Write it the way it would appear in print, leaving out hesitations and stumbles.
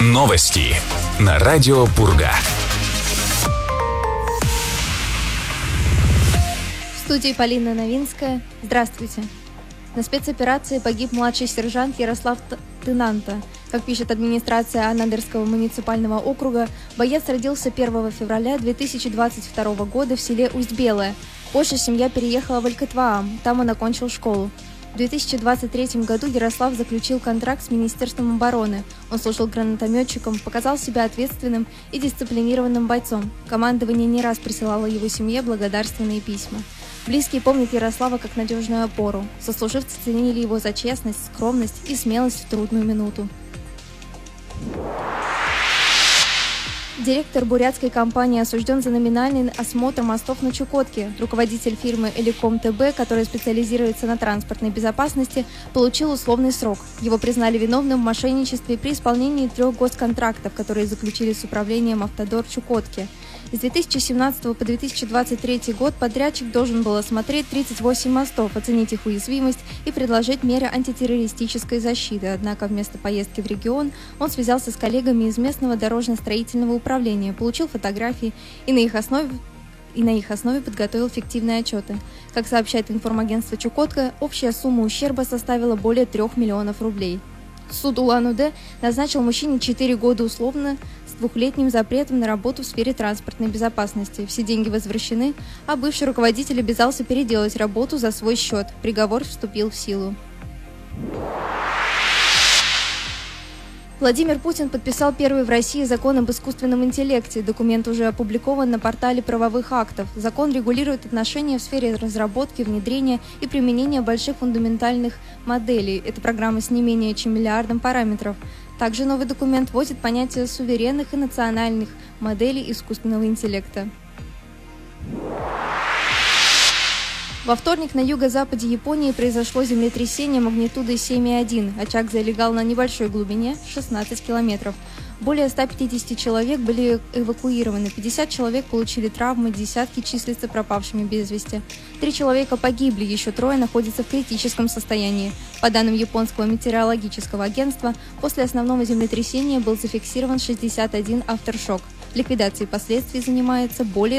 Новости на радио Пурга. В студии Полина Новинская. Здравствуйте. На спецоперации погиб младший сержант Ярослав Тынанта. Как пишет администрация Анадырского муниципального округа, боец родился 1 февраля 2022 года в селе Усть-Белое. Позже семья переехала в Алькатваам, там он окончил школу. В 2023 году Ярослав заключил контракт с Министерством обороны. Он служил гранатометчиком, показал себя ответственным и дисциплинированным бойцом. Командование не раз присылало его семье благодарственные письма. Близкие помнят Ярослава как надежную опору. Сослуживцы ценили его за честность, скромность и смелость в трудную минуту. Директор бурятской компании осужден за номинальный осмотр мостов на Чукотке. Руководитель фирмы «Элеком ТБ», которая специализируется на транспортной безопасности, получил условный срок. Его признали виновным в мошенничестве при исполнении 3 госконтрактов, которые заключили с управлением «Автодор Чукотки». С 2017 по 2023 год подрядчик должен был осмотреть 38 мостов, оценить их уязвимость и предложить меры антитеррористической защиты. Однако вместо поездки в регион он связался с коллегами из местного дорожно-строительного управления, получил фотографии и на их основе подготовил фиктивные отчеты. Как сообщает информагентство «Чукотка», общая сумма ущерба составила более 3 миллионов рублей. Суд Улан-Удэ назначил мужчине 4 года условно с 2-летним запретом на работу в сфере транспортной безопасности. Все деньги возвращены, а бывший руководитель обязался переделать работу за свой счет. Приговор вступил в силу. Владимир Путин подписал первый в России закон об искусственном интеллекте. Документ уже опубликован на портале правовых актов. Закон регулирует отношения в сфере разработки, внедрения и применения больших фундаментальных моделей. Это программа с не менее чем миллиардом параметров. Также новый документ вводит понятие суверенных и национальных моделей искусственного интеллекта. Во вторник на юго-западе Японии произошло землетрясение магнитудой 7,1. Очаг залегал на небольшой глубине 16 километров. Более 150 человек были эвакуированы, 50 человек получили травмы, десятки числятся пропавшими без вести. 3 человека погибли, еще 3 находятся в критическом состоянии. По данным японского метеорологического агентства, после основного землетрясения был зафиксирован 61 авторшок. Ликвидацией последствий занимается более